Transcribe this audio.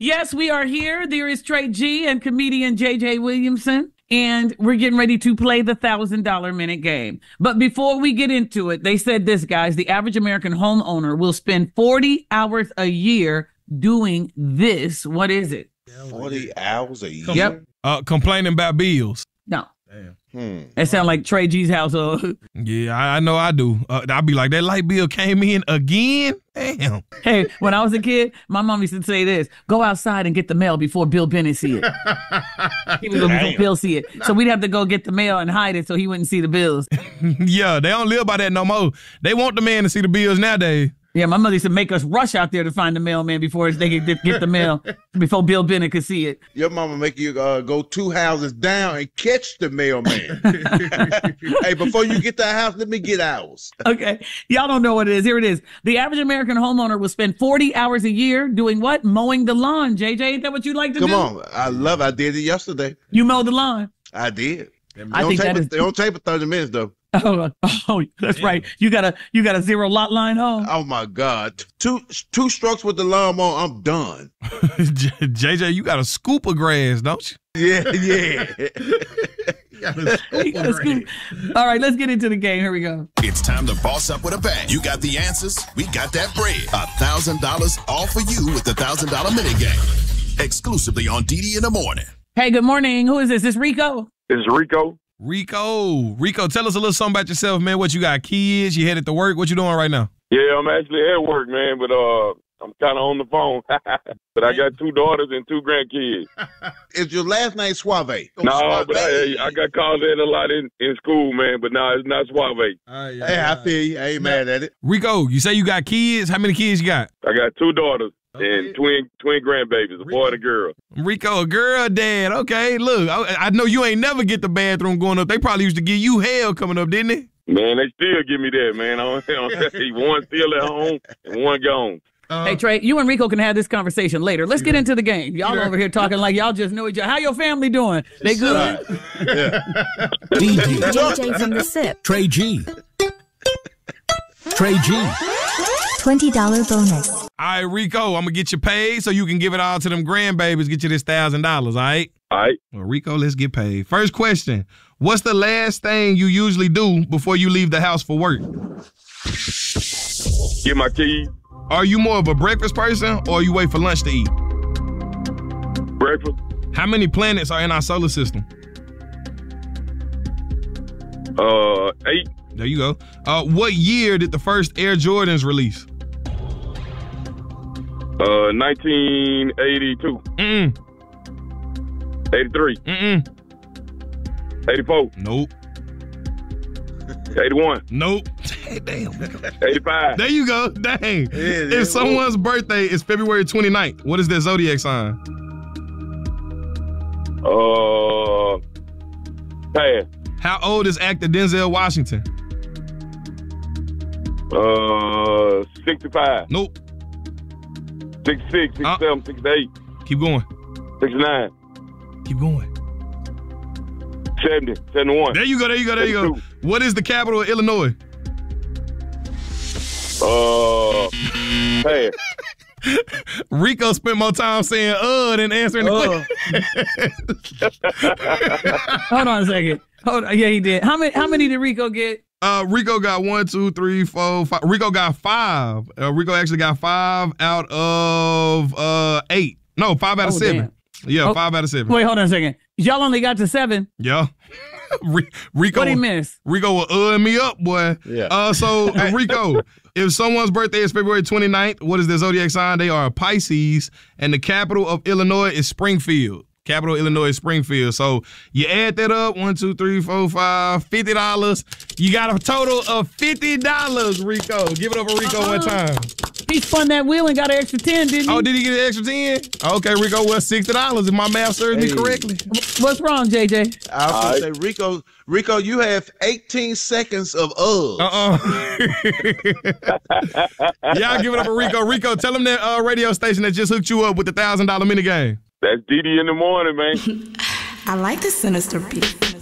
Yes, we are here. There is Trey G and comedian JJ Williamson, and we're getting ready to play the $1,000 minute game. But before we get into it, they said this, guys, the average American homeowner will spend 40 hours a year doing this. What is it? 40 hours a year? Yep. Complaining about bills. No. Damn. That sound like Trey G's household. Yeah, I know I do. I'll be like, that light bill came in again? Damn. Hey, when I was a kid, my mom used to say this, go outside and get the mail before Bill Bennett see it. Before Bill see it. So we'd have to go get the mail and hide it so he wouldn't see the bills. Yeah, they don't live by that no more. They want the man to see the bills nowadays. Yeah, my mother used to make us rush out there to find the mailman before they could get the mail, before Bill Bennett could see it. Your mama make you go 2 houses down and catch the mailman. Hey, before you get that house, let me get ours. Okay, y'all don't know what it is. Here it is. The average American homeowner will spend 40 hours a year doing what? Mowing the lawn. JJ, ain't that what you like to do? Come on. I love it. I did it yesterday. You mowed the lawn? I did. I think that is... They don't take for 30 minutes, though. Oh, that's right. You got a zero lot line home. Oh my God! Two strokes with the lawnmower, I'm done. JJ, you got a scoop of grass, don't you? Yeah. You got a scoop. All right, let's get into the game. Here we go. It's time to boss up with a bang. You got the answers. We got that bread. $1,000 all for you with the $1,000 minute game. Exclusively on DD in the morning. Hey, good morning. Who is this? Is this Rico? This is Rico. Rico, tell us a little something about yourself, man. What you got? Kids? You headed to work? What you doing right now? Yeah, I'm actually at work, man, but I'm kind of on the phone. But I got 2 daughters and 2 grandkids. Is your last name Suave? No, but I got called in a lot in school, man, but no, it's not Suave. Hey, I feel you. I ain't mad at it. Rico, you say you got kids? How many kids you got? I got 2 daughters. And twin grandbabies, a boy and a girl. Rico, a girl dad. Okay, look, I know you ain't never get the bathroom going up. They probably used to give you hell coming up, didn't they? Man, they still give me that, man. One still at home and one gone. Hey, Trey, you and Rico can have this conversation later. Let's get into the game. Y'all over here talking like y'all just know each other. How your family doing? They good? JJ from the SIP. Trey G. Trey G. $20 bonus. All right, Rico, I'm going to get you paid so you can give it all to them grandbabies, get you this $1,000, all right? All right. Well, Rico, let's get paid. First question. What's the last thing you usually do before you leave the house for work? Get my keys. Are you more of a breakfast person or you wait for lunch to eat? Breakfast. How many planets are in our solar system? 8. There you go. What year did the first Air Jordans release? 1982. 83. 84. Nope. 81. Nope. Damn. 85. There you go. Dang. If someone's birthday is February 29th, what is their zodiac sign? Pass. How old is actor Denzel Washington? 65. Nope. 66, 67, 68. Keep going. 69. Keep going. 70, 71. There you go. What is the capital of Illinois? Pass. Rico spent more time saying than answering the question. Hold on a second. Yeah, he did. How many did Rico get? Rico got 1, 2, 3, 4, 5. Rico got 5. Rico actually got 5 out of 8. No, 5 out of 7. Damn. Yeah, 5 out of 7. Wait, hold on a second. Y'all only got to 7? Yeah. Rico. What'd he miss? Rico will me up, boy. Yeah. So Rico, if someone's birthday is February 29th, what is their zodiac sign? They are a Pisces, and the capital of Illinois is Springfield. Capital Illinois is Springfield. So you add that up, 1, 2, 3, 4, 5, $50. You got a total of $50, Rico. Give it up for Rico one time. He spun that wheel and got an extra 10, didn't he? Oh, did he get an extra 10? Okay, Rico, well, $60 if my math serves me correctly. What's wrong, JJ? I was going to say, Rico, you have 18 seconds of Y'all give it up for Rico. Rico, tell him that radio station that just hooked you up with the $1,000 minigame. That's DD in the morning, man. I like the sinister beat.